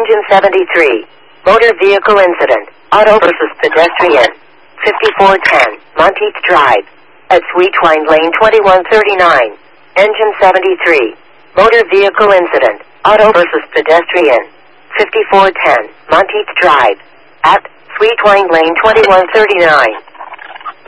Engine 73. Motor vehicle incident. Auto versus pedestrian. 5410. Monteith Drive. At Sweet Wine Lane 2139. Engine 73. Motor vehicle incident. Auto versus pedestrian. 5410. Monteith Drive. At Sweet Wine Lane 2139.